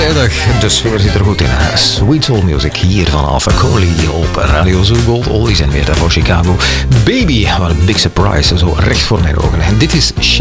vrijdag. De sfeer zit er goed in. Sweet Soul Music hier van Alpha Coley op Radio Zoo Gold Oldies en weer daar voor Chicago. Baby, wat een big surprise, zo recht voor mijn ogen. En dit is